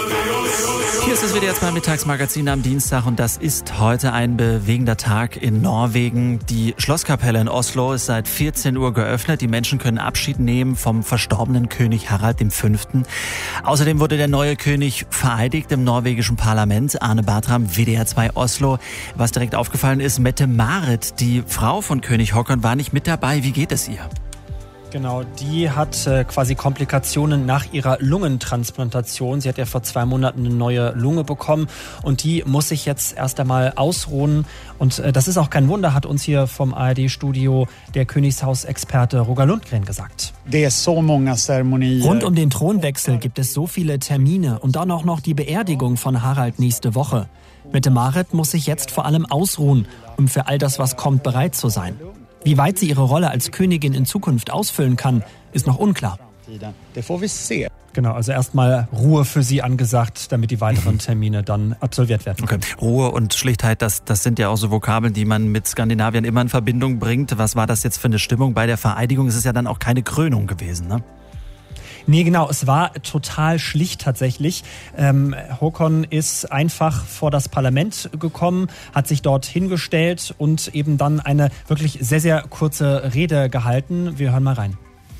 Hier ist es wieder jetzt beim Mittagsmagazin am Dienstag und das ist heute ein bewegender Tag in Norwegen. Die Schlosskapelle in Oslo ist seit 14 Uhr geöffnet. Die Menschen können Abschied nehmen vom verstorbenen König Harald V. Außerdem wurde der neue König vereidigt im norwegischen Parlament. Arne Bartram, WDR 2 Oslo. Was direkt aufgefallen ist, Mette-Marit, die Frau von König Håkon, war nicht mit dabei. Wie geht es ihr? Genau, die hat quasi Komplikationen nach ihrer Lungentransplantation. Sie hat ja vor 2 Monaten eine neue Lunge bekommen und die muss sich jetzt erst einmal ausruhen. Und das ist auch kein Wunder, hat uns hier vom ARD-Studio der Königshausexperte Roger Lundgren gesagt. Rund um den Thronwechsel gibt es so viele Termine und dann auch noch die Beerdigung von Harald nächste Woche. Mette-Marit muss sich jetzt vor allem ausruhen, um für all das, was kommt, bereit zu sein. Wie weit sie ihre Rolle als Königin in Zukunft ausfüllen kann, ist noch unklar. Genau, also erstmal Ruhe für sie angesagt, damit die weiteren Termine dann absolviert werden können. Okay. Ruhe und Schlichtheit, das sind ja auch so Vokabeln, die man mit Skandinavien immer in Verbindung bringt. Was war das jetzt für eine Stimmung bei der Vereidigung? Es ist ja dann auch keine Krönung gewesen, ne? Nee, genau, es war total schlicht tatsächlich. Håkon ist einfach vor das Parlament gekommen, hat sich dort hingestellt und eben dann eine wirklich sehr, sehr kurze Rede gehalten. Wir hören mal rein.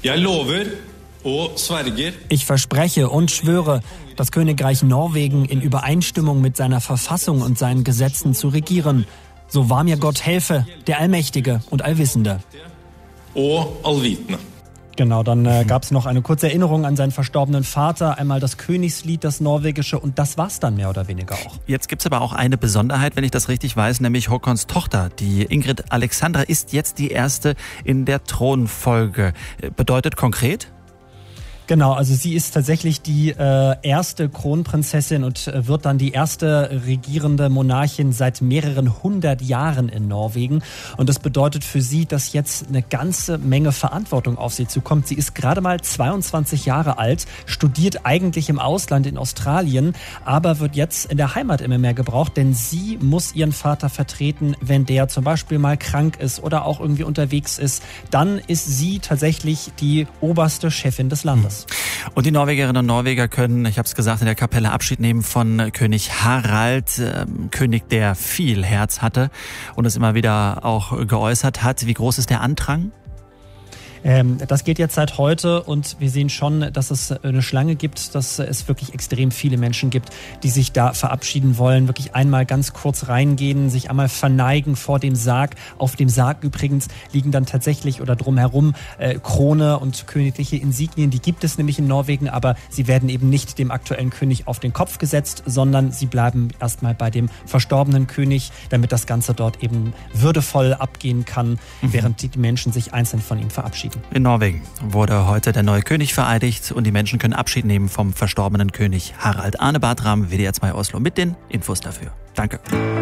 Ich verspreche und schwöre, das Königreich Norwegen in Übereinstimmung mit seiner Verfassung und seinen Gesetzen zu regieren. So wahr mir Gott helfe, der Allmächtige und Allwissende. Genau, dann gab es noch eine kurze Erinnerung an seinen verstorbenen Vater, einmal das Königslied, das norwegische, und das war's dann mehr oder weniger auch. Jetzt gibt's aber auch eine Besonderheit, wenn ich das richtig weiß, nämlich Håkons Tochter, die Ingrid Alexandra, ist jetzt die erste in der Thronfolge. Bedeutet konkret? Genau, also sie ist tatsächlich die erste Kronprinzessin und wird dann die erste regierende Monarchin seit mehreren 100 Jahren in Norwegen. Und das bedeutet für sie, dass jetzt eine ganze Menge Verantwortung auf sie zukommt. Sie ist gerade mal 22 Jahre alt, studiert eigentlich im Ausland in Australien, aber wird jetzt in der Heimat immer mehr gebraucht, denn sie muss ihren Vater vertreten, wenn der zum Beispiel mal krank ist oder auch irgendwie unterwegs ist. Dann ist sie tatsächlich die oberste Chefin des Landes. Und die Norwegerinnen und Norweger können, ich habe es gesagt, in der Kapelle Abschied nehmen von König Harald, König, der viel Herz hatte und es immer wieder auch geäußert hat. Wie groß ist der Andrang? Das geht jetzt seit heute und wir sehen schon, dass es eine Schlange gibt, dass es wirklich extrem viele Menschen gibt, die sich da verabschieden wollen, wirklich einmal ganz kurz reingehen, sich einmal verneigen vor dem Sarg. Auf dem Sarg übrigens liegen dann tatsächlich oder drumherum Krone und königliche Insignien, die gibt es nämlich in Norwegen, aber sie werden eben nicht dem aktuellen König auf den Kopf gesetzt, sondern sie bleiben erstmal bei dem verstorbenen König, damit das Ganze dort eben würdevoll abgehen kann, während die Menschen sich einzeln von ihm verabschieden. In Norwegen wurde heute der neue König vereidigt und die Menschen können Abschied nehmen vom verstorbenen König Harald. Arne Bartram, WDR 2 Oslo mit den Infos dafür. Danke.